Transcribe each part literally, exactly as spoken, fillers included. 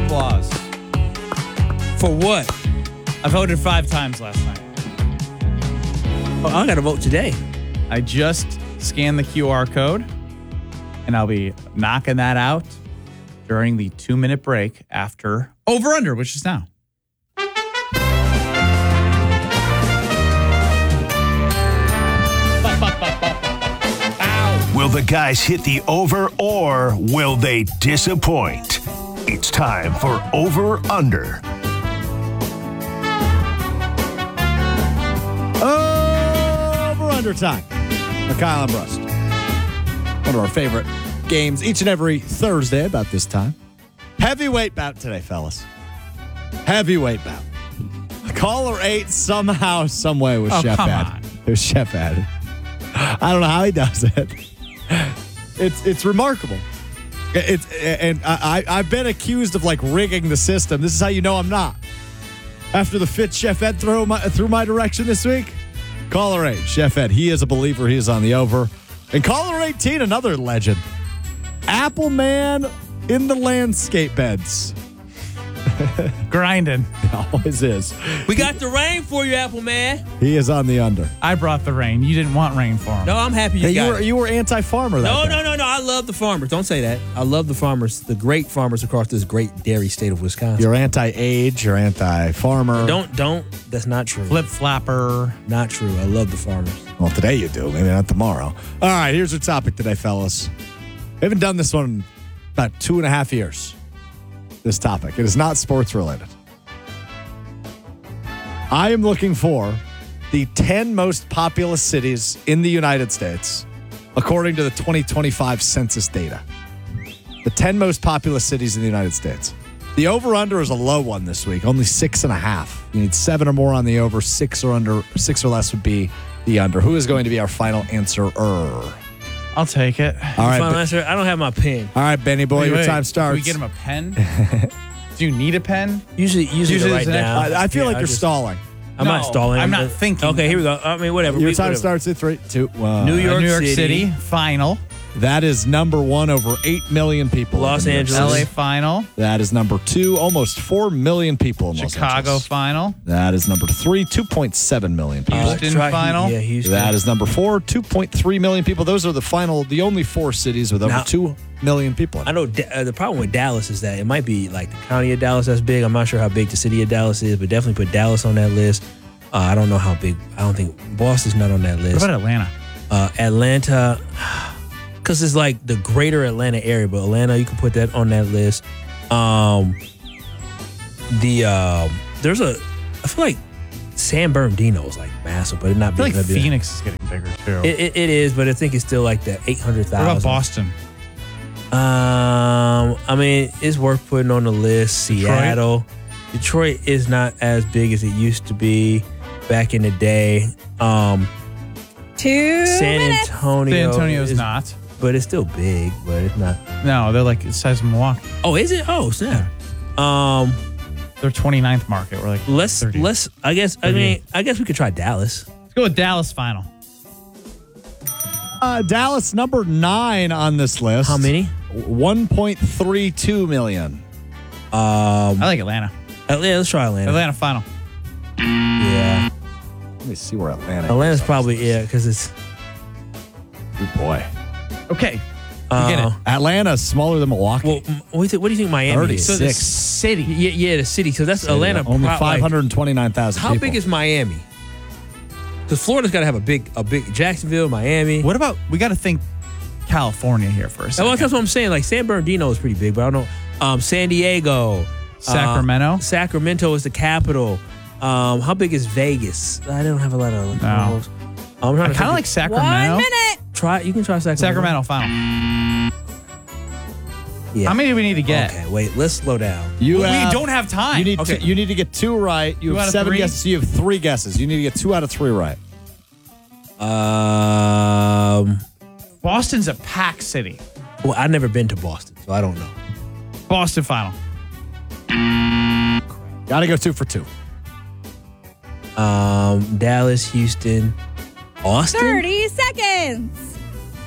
applause. For what? I voted five times last night. Oh, I got to vote today. I just scanned the Q R code, and I'll be knocking that out during the two-minute break after Over Under, which is now. Will the guys hit the over or will they disappoint? It's time for Over Under. Over Under time. Kyle and Brust. One of our favorite games each and every Thursday about this time. Heavyweight bout today, fellas. Heavyweight bout. Caller eight somehow, some way was Oh, Chef come Ad. on. It was Chef Ad. I don't know how he does it. It's it's remarkable. It's and I, I I've been accused of like rigging the system. This is how you know I'm not. After the fifth Chef Ed throw my, through my direction this week, caller eight, Chef Ed. He is a believer. He is on the over. And caller eighteen, another legend, Apple Man in the landscape beds. Grinding. He always is. We got the rain for you, Apple Man. He is on the under. I brought the rain. You didn't want rain for him. No, I'm happy you Hey, got you were it. you were anti-farmer. That No, day. no, no, no. I love the farmers. Don't say that. I love the farmers, the great farmers across this great dairy state of Wisconsin. You're anti-age. You're anti-farmer. Don't, don't. That's not true. Flip flapper. Not true. I love the farmers. Well, today you do. Maybe not tomorrow. All right, here's our topic today, fellas. We haven't done this one in about two and a half years. This topic. It is not sports related. I am looking for the ten most populous cities in the United States, according to the twenty twenty-five census data. The ten most populous cities in the United States. The over-under is a low one this week, only six and a half. You need seven or more on the over, six or under, six or less would be the under. Who is going to be our final answer? I'll take it. All right, Final Ben- answer. I don't have my pen. all right, Benny boy, Wait, your wait. time starts. Can we get him a pen? Do you need a pen? Usually, usually, Usually to write it's an down. I, I feel Yeah, like I you're just- stalling. I'm not No, stalling. I'm not Uh, thinking. Okay, here we go. I mean, whatever. Your We- time whatever. starts at three, two, one. New York New York City. City, final. That is number one, over eight million people. Los in New York Angeles. City. L A final. That is number two, almost four million people in Los Chicago Angeles. final. That is number three, two point seven million people. Uh, Houston try- final. Yeah, Houston. That is number four, two point three million people. Those are the final, the only four cities with over Now- two million people. in I it. know Da- uh, the problem with Dallas is that it might be like the county of Dallas that's big. I'm not sure how big the city of Dallas is, but definitely put Dallas on that list. Uh, I don't know how big. I don't think Boston's not on that What list. about Atlanta? Uh, Atlanta, because it's like the greater Atlanta area, but Atlanta, you can put that on that list. Um, the um, there's a, I feel like San Bernardino is like massive, but it's not I feel big like enough. to- Phoenix is getting bigger too. It, it, it is, but I think it's still like the eight hundred what about thousand. Boston? Um, I mean, it's worth putting on the list. Seattle, Detroit is not as big as it used to be back in the day. Um, Two San minutes. Antonio, San Antonio's is, not. but it's still big. But it's not. No, they're like the size of Milwaukee. Oh, is it? Oh, snap. Um, They're twenty-ninth market. We're like let's thirty. let's. I guess. I mean, I guess we could try Dallas. Let's go with Dallas final. Uh, Dallas, number nine on this list. How many? one point three two million. I like Atlanta. Atlanta, let's try Atlanta. Atlanta final. Yeah, Let me see where Atlanta Atlanta's is. probably yeah, because it's. Good boy. Okay. Uh, get it. Atlanta's smaller than Milwaukee. Well, m- what do you think, what do you think Miami thirty. is? So the Six. city. Yeah, yeah, the city. So that's Atlanta. Only pro- like- five hundred twenty-nine thousand How people. big is Miami? Because Florida's got to have a big, a big Jacksonville, Miami. What about, we got to think California here for a Well, second. that's what I'm saying. Like San Bernardino is pretty big, but I don't know. Um, San Diego, Sacramento? Uh, Sacramento is the capital. Um, how big is Vegas? I don't have a lot of. No. I'm trying I to kind of like think- Sacramento. One minute. Try. You can try Sacramento. Sacramento final. Yeah. How many do we need to get? Okay, wait. Let's slow down. You we have- don't have time. You need Okay. to, you need to get two right. You Two out have of seven three? guesses. So you have three guesses. You need to get two out of three right. Um. Boston's a pack city. Well, I've never been to Boston, so I don't know. Boston final. Got to go two for two. Um, Dallas, Houston, Austin. thirty seconds.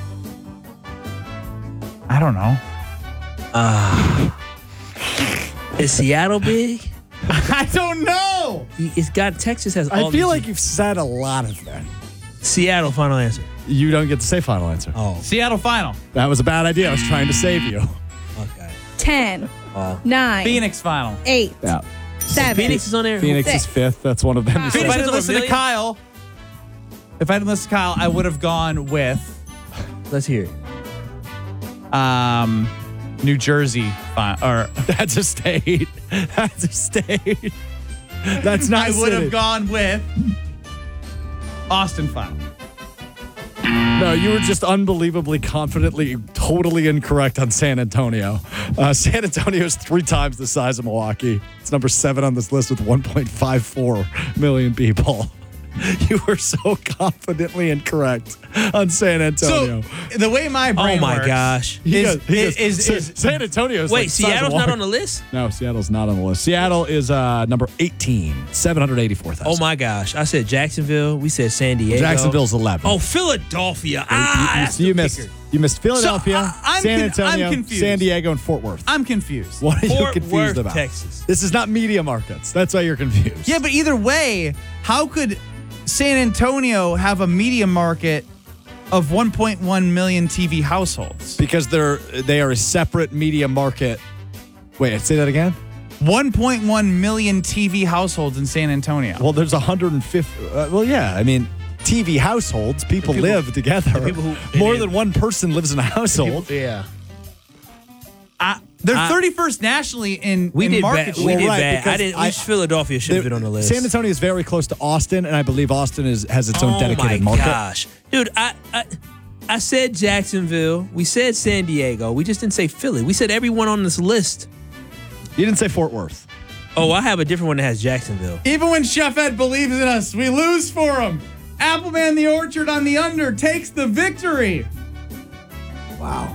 I don't know. Is Seattle big? I don't know. It's got Texas has. all I feel these- like you've said a lot of them. Seattle. Final answer. You don't get to say final answer. Oh, Seattle final. That was a bad idea. I was trying to save you. okay. ten, Oh. nine, Phoenix final. eight, Yeah. seven. Phoenix is on there. Phoenix is Six. fifth. That's one of them. You If said. I Phoenix didn't is over a listen to million? Kyle, if I didn't listen to Kyle, I would have gone with Let's hear it. um, New Jersey final. Or That's a state. That's a state. That's not I a would city. have gone with Austin final. No, you were just unbelievably confidently, totally incorrect on San Antonio. Uh, San Antonio is three times the size of Milwaukee. It's number seven on this list with one point five four million people. You were so confidently incorrect on San Antonio. So the way my brain Oh my works gosh. He is, goes- he is, goes, is, Sa- is- San Antonio is Wait, like the size of Seattle's not Milwaukee. on the list? No, Seattle's not on the list. Seattle is uh, number eighteen, seven hundred eighty-four thousand. Oh my gosh. I said Jacksonville. We said San Diego. Jacksonville's eleven. Oh, Philadelphia. Ah, you, that's you, you the missed. kicker. You missed Philadelphia, So, I- I'm San con- Antonio, I'm confused. San Diego, and Fort Worth. I'm confused. What are you Fort confused Worth, about? Texas. This is not media markets. That's why you're confused. Yeah, but either way, how could San Antonio have a media market of one point one million T V households? because they're they are a separate media market. Wait, say that again. one point one million T V households in San Antonio. Well, there's one hundred fifty. Uh, well, yeah. I mean, T V households. People, people- live together. the people who- More and- than one person lives in a household. Yeah. I, they're I- thirty-first nationally in, We in did market bad. We share. did right, bad. I because didn't. I- wish Philadelphia should have been on the list. San Antonio is very close to Austin, and I believe Austin is has its own oh dedicated my market. gosh, dude! I, I I said Jacksonville. We said San Diego. We just didn't say Philly. We said everyone on this list. You didn't say Fort Worth. Oh, I have a different one that has Jacksonville. Even when Chef Ed believes in us, we lose for him. Appleman the Orchard on the under takes the victory. Wow.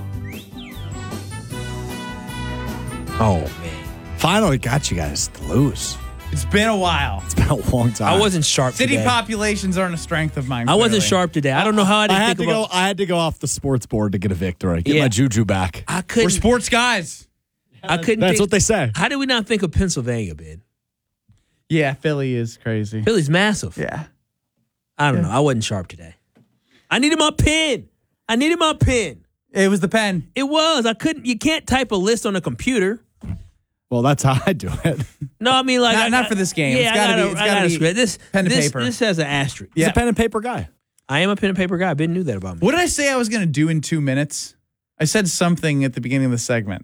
Oh man, Finally got you guys to lose. It's been a while. It's been a long time. I wasn't sharp City today. populations aren't a strength of mine. I wasn't clearly. sharp today. I don't know how I I didn't had to think go. about. I had to go off the sports board to get a victory. Get Yeah. my juju back. I We're couldn't. sports guys. I couldn't. That's think, what they say. How did we not think of Pennsylvania, Ben? Yeah, Philly is crazy. Philly's massive. Yeah. I don't know. I wasn't sharp today. I needed my pen. I needed my pen. It was the pen. It was. I couldn't. You can't type a list on a computer. Well, that's how I do it. No, I mean like Not- I- not for this game. Yeah, It's gotta I gotta, be- it's I gotta gotta be script. This pen and this, paper. This has an asterisk. He's Yeah. a pen and paper guy. I am a pen and paper guy. Ben knew that about me. What did I say I was going to do in two minutes? I said something at the beginning of the segment.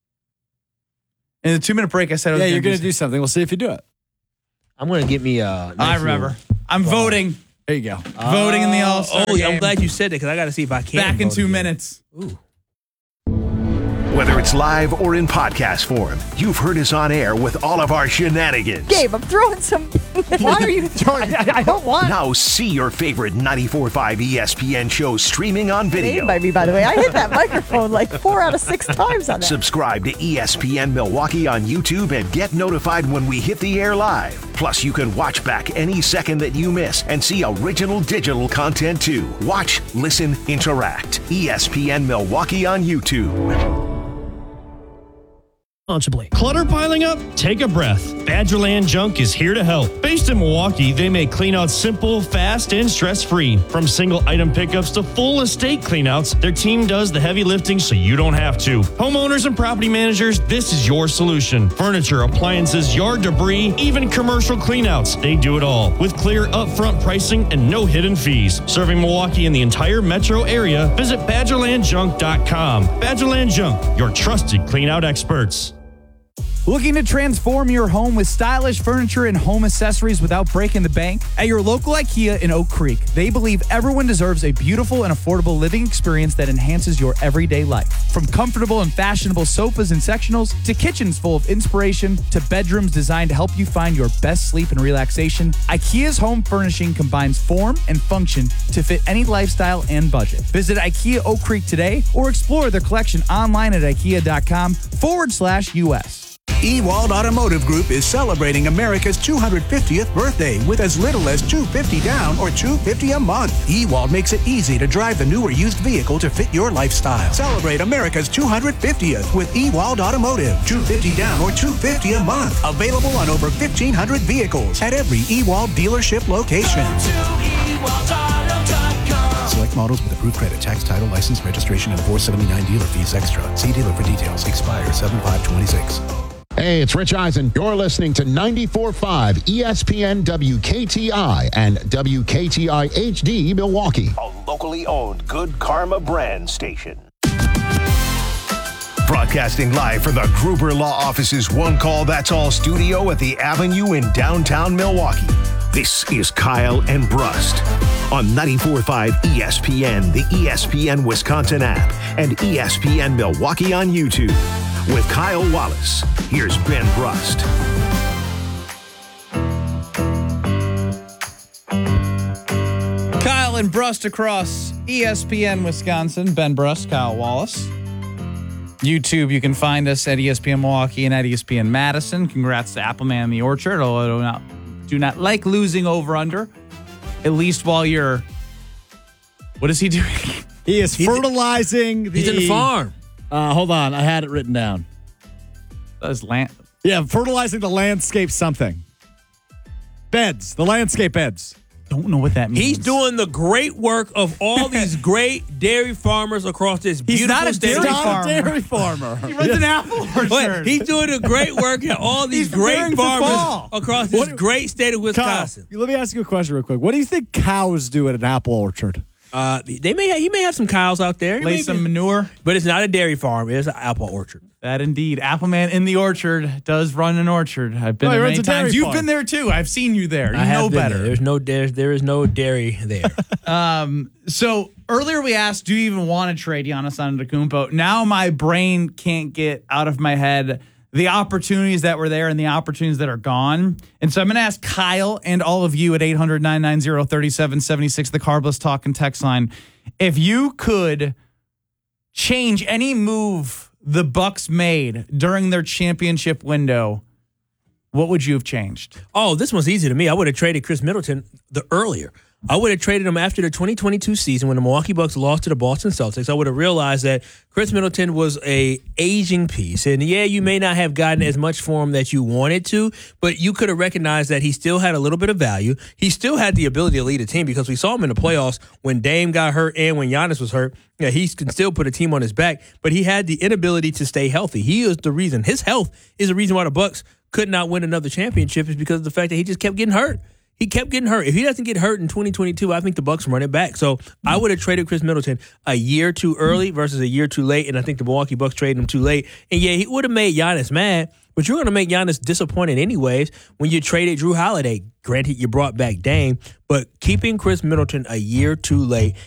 In the two minute break, I said I was Yeah, gonna you're going to do do something. We'll see if you do it. I'm gonna get me. Uh, I remember. I'm voting. There you go. Voting in the All Star. Oh, yeah, I'm glad you said that because I got to see if I can. Back in vote two again. minutes. Ooh. Whether it's live or in podcast form, you've heard us on air with all of our shenanigans. Gabe, I'm throwing some. Why are you throwing? I, I don't want. Now see your favorite ninety-four point five E S P N shows streaming on video. Gabe by me, by the way. I hit that microphone like four out of six times on that. Subscribe to E S P N Milwaukee on YouTube and get notified when we hit the air live. Plus, you can watch back any second that you miss and see original digital content too. Watch, listen, interact. E S P N Milwaukee on YouTube. Responsibly. Clutter piling up? Take a breath. Badgerland Junk is here to help. Based in Milwaukee, they make cleanouts simple, fast, and stress-free. From single item pickups to full estate cleanouts, their team does the heavy lifting so you don't have to. Homeowners and property managers, this is your solution. Furniture, appliances, yard debris, even commercial cleanouts. They do it all with clear upfront pricing and no hidden fees. Serving Milwaukee and the entire metro area, visit badgerland junk dot com. Badgerland Junk, your trusted cleanout experts. Looking to transform your home with stylish furniture and home accessories without breaking the bank? At your local IKEA in Oak Creek, they believe everyone deserves a beautiful and affordable living experience that enhances your everyday life. From comfortable and fashionable sofas and sectionals, to kitchens full of inspiration, to bedrooms designed to help you find your best sleep and relaxation, IKEA's home furnishing combines form and function to fit any lifestyle and budget. Visit IKEA Oak Creek today or explore their collection online at ikea.com forward slash US. Ewald Automotive Group is celebrating America's two hundred fiftieth birthday with as little as two hundred fifty dollars down or two hundred fifty dollars a month. Ewald makes it easy to drive the new or used vehicle to fit your lifestyle. Celebrate America's two hundred fiftieth with Ewald Automotive. two hundred fifty dollars down or two hundred fifty dollars a month. Available on over fifteen hundred vehicles at every Ewald dealership location. Select models with approved credit, tax, title, license, registration, and four seventy-nine dealer fees extra. See dealer for details. Expire seven five twenty-six. Hey, it's Rich Eisen. You're listening to ninety-four point five E S P N W K T I and W K T I H D Milwaukee. A locally owned Good Karma brand station. Broadcasting live from the Gruber Law Office's One Call That's All studio at the Avenue in downtown Milwaukee. This is Kyle and Brust on ninety-four point five E S P N, the E S P N Wisconsin app, and E S P N Milwaukee on YouTube. With Kyle Wallace, here's Ben Brust. Kyle and Brust across E S P N Wisconsin. Ben Brust, Kyle Wallace. YouTube, you can find us at E S P N Milwaukee and at E S P N Madison. Congrats to Appleman in the Orchard, although I do not, do not like losing over under, at least while you're... What is he doing? He is fertilizing the... He's in the farm. Uh, hold on. I had it written down. That's land. Yeah, fertilizing the landscape something. Beds. The landscape beds. Don't know what that means. He's doing the great work of all these great dairy farmers across this beautiful He's not a state. dairy of- farmer. Not a dairy farmer. He runs an apple orchard. Wait, he's doing the great work at all these He's preparing great for farmers fall. across this What- great state of Kyle, Wisconsin. let me ask you a question real quick. What do you think cows do at an apple orchard? Uh, they may have, he may have some cows out there, He Lay may some be- manure. but it's not a dairy farm. It's an apple orchard. That indeed. Appleman in the Orchard does run an orchard. I've been No, he there runs many a dairy times. You've farm. been there too. I've seen you there. You I have know been better. there. There's no there, there is no dairy there. Um, so earlier we asked, do you even want to trade Giannis Antetokounmpo? Now my brain can't get out of my head the opportunities that were there and the opportunities that are gone. And so I'm going to ask Kyle and all of you at eight hundred, nine nine zero, three seven seven six, the Carbless Talk and text line. If you could change any move the Bucks made during their championship window, what would you have changed? Oh, this one's easy to me. I would have traded Chris Middleton the earlier. I would have traded him after the twenty twenty-two season when the Milwaukee Bucks lost to the Boston Celtics. I would have realized that Chris Middleton was a aging piece. And yeah, you may not have gotten as much for him that you wanted to, but you could have recognized that he still had a little bit of value. He still had the ability to lead a team because we saw him in the playoffs when Dame got hurt and when Giannis was hurt. Yeah, he can still put a team on his back, but he had the inability to stay healthy. He is the reason. His health is the reason why the Bucks could not win another championship, is because of the fact that he just kept getting hurt. He kept getting hurt. If he doesn't get hurt in twenty twenty-two, I think the Bucks run it back. So I would have traded Chris Middleton a year too early versus a year too late, and I think the Milwaukee Bucks traded him too late. And yeah, he would have made Giannis mad, but you're going to make Giannis disappointed anyways when you traded Drew Holiday. Granted, you brought back Dame, but keeping Chris Middleton a year too late